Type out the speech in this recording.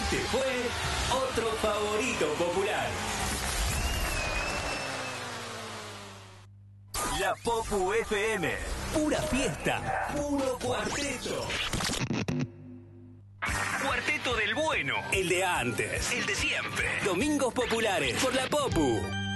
Este fue otro favorito popular. La Popu FM. Pura fiesta. Puro cuarteto. Cuarteto del bueno. El de antes. El de siempre. Domingos populares por la Popu.